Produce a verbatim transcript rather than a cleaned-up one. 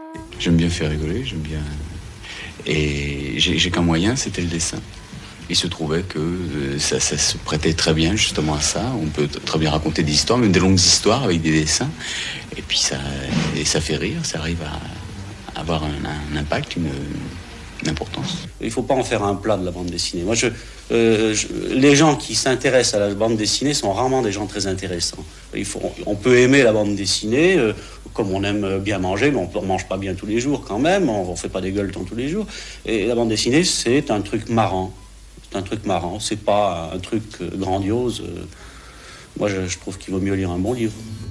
J'aime bien faire rigoler, j'aime bien... Et j'ai, j'ai qu'un moyen, c'était le dessin. Il se trouvait que euh, ça, ça se prêtait très bien justement à ça. On peut t- très bien raconter des histoires, même des longues histoires avec des dessins. Et puis ça, et ça fait rire, ça arrive à, à avoir un, un impact, une, une importance. Il ne faut pas en faire un plat de la bande dessinée. Moi, je, euh, je, les gens qui s'intéressent à la bande dessinée sont rarement des gens très intéressants. Il faut, on peut aimer la bande dessinée, euh, comme on aime bien manger, mais on ne mange pas bien tous les jours quand même, on ne fait pas des gueuletons tous les jours. Et la bande dessinée, c'est un truc marrant. C'est un truc marrant, c'est pas un truc grandiose. Moi, je, je trouve qu'il vaut mieux lire un bon livre.